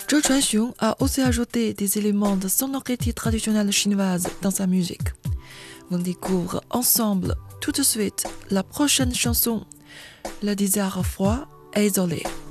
Zhou Chuanxiong a aussi ajouté des éléments de sonorité traditionnelle chinoise dans sa musique. On découvre ensemble tout de suite la prochaine chanson, Le désert froid et isolé.